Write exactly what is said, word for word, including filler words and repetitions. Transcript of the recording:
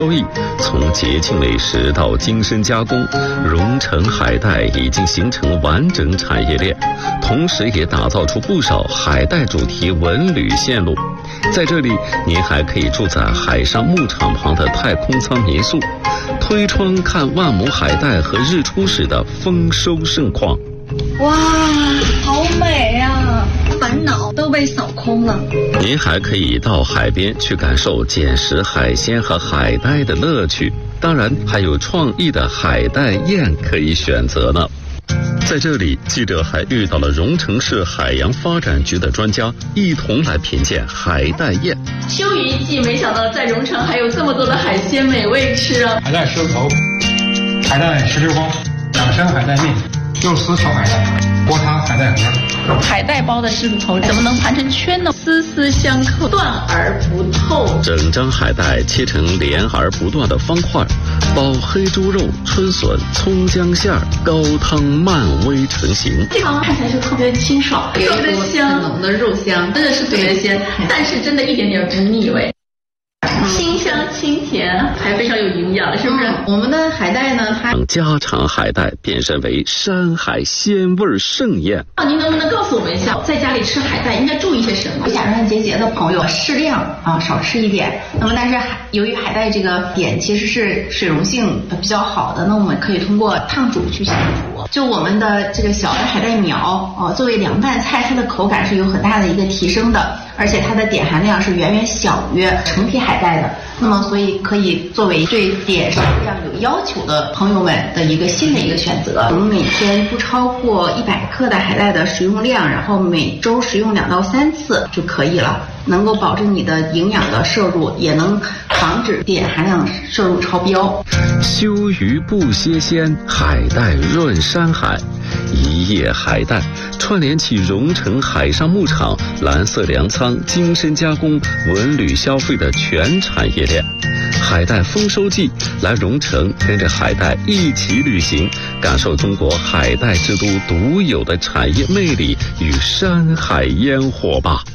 收益。从节庆美食到精深加工，荣成海带已经形成完整产业链，同时也打造出不少海带主题文旅线路。在这里，您还可以住在海上牧场旁的太空舱民宿，推窗看万亩海带和日出时的丰收盛况。 哇，好美啊！烦恼都被扫空了。 您还可以到海边去感受捡拾海鲜和海带的乐趣，当然还有创意的海带宴可以选择呢。在这里，记者还遇到了荣成市海洋发展局的专家，一同来品鉴海带宴。 秋雨季，没想到在荣成还有这么多的海鲜美味吃啊！ 海带狮子头、海带石榴包、养生海带面、肉丝炒海带、锅塌海带盒。 海带包的狮子头怎么能盘成圈呢？丝丝相扣，断而不透。 整张海带切成连而不断的方块，包黑猪肉、春笋、葱姜馅儿，高汤漫煨成型。 这个看起来就特别清爽，特别香，浓的肉香，真的是特别鲜，但是真的一点点不腻味。清香清甜，还非常有营养，是不是？ 我们的海带呢，它家常海带变身为山海鲜味盛宴。 啊，您能不能告诉我们一下，在家里吃海带应该注意些什么？ 甲状腺结节的朋友适量啊，少吃一点。那么，但是由于海带这个点其实是水溶性比较好的，那我们可以通过烫煮去消除。就我们的这个小的海带苗啊，作为凉拌菜，它的口感是有很大的一个提升的，而且它的碘含量是远远小于成皮海带的。那么，所以可以作为对碘摄入量有要求的朋友们的一个新的一个选择。我们每天不超过一百克的海带的食用量，然后每周食用两到三次就可以了，能够保证你的营养的摄入，也能防止碘含量摄入超标。 休渔不歇鲜，海带润山海。一夜海带串联起荣成海上牧场、蓝色粮仓、精深加工、文旅消费的全产业链。海带丰收季，来荣成跟着海带一起旅行，感受中国海带之都独有的产业魅力与山海烟火吧。